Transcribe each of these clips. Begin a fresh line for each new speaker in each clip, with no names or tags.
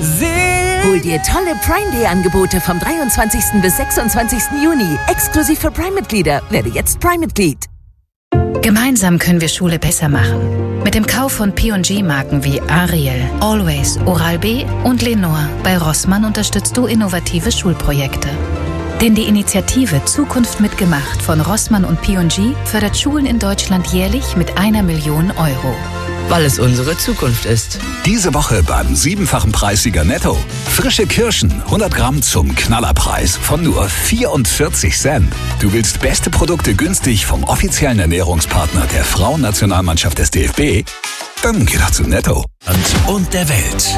Hol dir tolle Prime Day Angebote vom 23. bis 26. Juni. Exklusiv für Prime-Mitglieder. Werde jetzt Prime-Mitglied.
Gemeinsam können wir Schule besser machen. Mit dem Kauf von P&G-Marken wie Ariel, Always, Oral-B und Lenore bei Rossmann unterstützt du innovative Schulprojekte. Denn die Initiative Zukunft mitgemacht von Rossmann und P&G fördert Schulen in Deutschland jährlich mit 1 Million Euro.
Weil es unsere Zukunft ist.
Diese Woche beim 7-fachen Preissieger Netto. Frische Kirschen, 100 Gramm zum Knallerpreis von nur 44 Cent. Du willst beste Produkte günstig vom offiziellen Ernährungspartner der Frauennationalmannschaft des DFB? Dann geh doch zu Netto.
Und der Welt.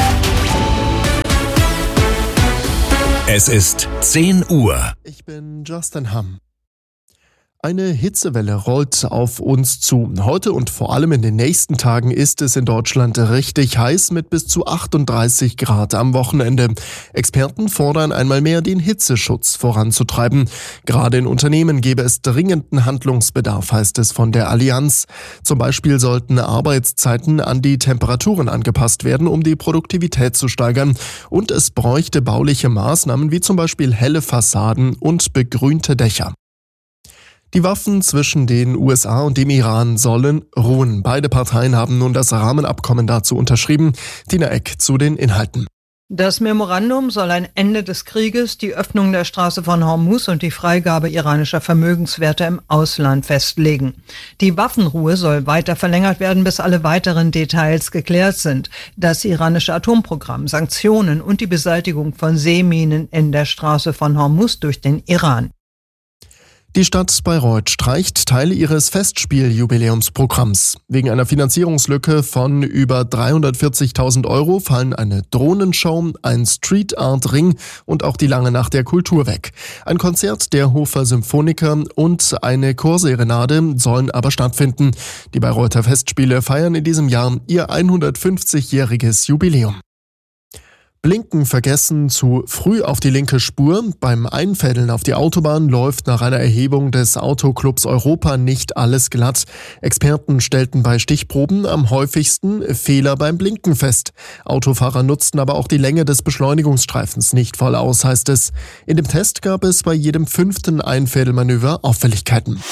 Es ist 10 Uhr.
Ich bin Justin Hamm. Eine Hitzewelle rollt auf uns zu. Heute und vor allem in den nächsten Tagen ist es in Deutschland richtig heiß mit bis zu 38 Grad am Wochenende. Experten fordern einmal mehr, den Hitzeschutz voranzutreiben. Gerade in Unternehmen gäbe es dringenden Handlungsbedarf, heißt es von der Allianz. Zum Beispiel sollten Arbeitszeiten an die Temperaturen angepasst werden, um die Produktivität zu steigern. Und es bräuchte bauliche Maßnahmen wie zum Beispiel helle Fassaden und begrünte Dächer. Die Waffen zwischen den USA und dem Iran sollen ruhen. Beide Parteien haben nun das Rahmenabkommen dazu unterschrieben. Tina Eck zu den Inhalten.
Das Memorandum soll ein Ende des Krieges, die Öffnung der Straße von Hormuz und die Freigabe iranischer Vermögenswerte im Ausland festlegen. Die Waffenruhe soll weiter verlängert werden, bis alle weiteren Details geklärt sind. Das iranische Atomprogramm, Sanktionen und die Beseitigung von Seeminen in der Straße von Hormuz durch den Iran.
Die Stadt Bayreuth streicht Teile ihres Festspieljubiläumsprogramms. Wegen einer Finanzierungslücke von über 340.000 Euro fallen eine Drohnenshow, ein Street Art Ring und auch die Lange Nacht der Kultur weg. Ein Konzert der Hofer Symphoniker und eine Chorserenade sollen aber stattfinden. Die Bayreuther Festspiele feiern in diesem Jahr ihr 150-jähriges Jubiläum. Blinken vergessen, zu früh auf die linke Spur. Beim Einfädeln auf die Autobahn läuft nach einer Erhebung des Autoclubs Europa nicht alles glatt. Experten stellten bei Stichproben am häufigsten Fehler beim Blinken fest. Autofahrer nutzten aber auch die Länge des Beschleunigungsstreifens nicht voll aus, heißt es. In dem Test gab es bei jedem 5. Einfädelmanöver Auffälligkeiten.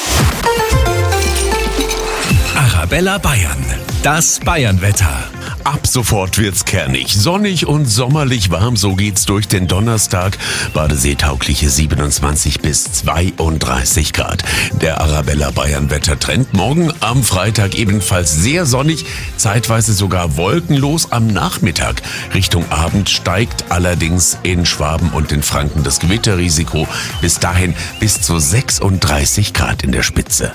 Arabella Bayern. Das Bayernwetter.
Ab sofort wird's kernig, sonnig und sommerlich warm, so geht's durch den Donnerstag. Badeseetaugliche 27 bis 32 Grad. Der Arabella Bayern Wettertrend. Morgen am Freitag ebenfalls sehr sonnig, zeitweise sogar wolkenlos am Nachmittag. Richtung Abend steigt allerdings in Schwaben und in Franken das Gewitterrisiko. Bis dahin bis zu 36 Grad in der Spitze.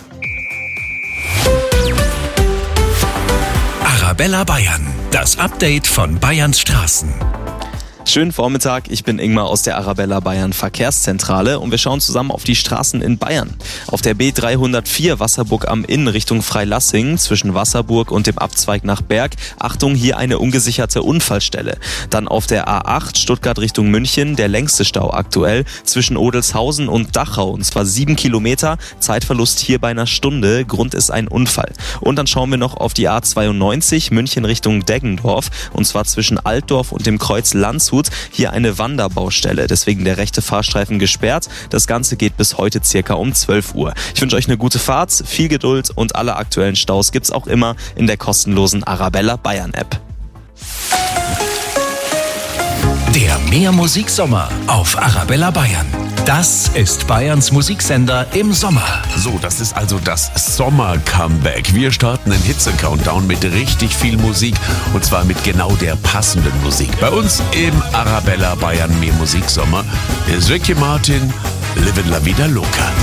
Arabella Bayern, das Update von Bayerns Straßen.
Schönen Vormittag, ich bin Ingmar aus der Arabella Bayern Verkehrszentrale und wir schauen zusammen auf die Straßen in Bayern. Auf der B304 Wasserburg am Inn Richtung Freilassing zwischen Wasserburg und dem Abzweig nach Berg. Achtung, hier eine ungesicherte Unfallstelle. Dann auf der A8 Stuttgart Richtung München, der längste Stau aktuell zwischen Odelshausen und Dachau, und zwar 7 Kilometer. Zeitverlust hier bei einer Stunde, Grund ist ein Unfall. Und dann schauen wir noch auf die A92 München Richtung Deggendorf, und zwar zwischen Altdorf und dem Kreuz Landshut. Hier eine Wanderbaustelle, deswegen der rechte Fahrstreifen gesperrt. Das Ganze geht bis heute circa um 12 Uhr. Ich wünsche euch eine gute Fahrt, viel Geduld und alle aktuellen Staus gibt's auch immer in der kostenlosen Arabella Bayern App.
Der Mehrmusiksommer auf Arabella Bayern. Das ist Bayerns Musiksender im Sommer.
So, das ist also das Sommer-Comeback. Wir starten den Hitze-Countdown mit richtig viel Musik und zwar mit genau der passenden Musik. Bei uns im Arabella Bayern Mehrmusiksommer ist Ricky Martin, Livin' La Vida Loca.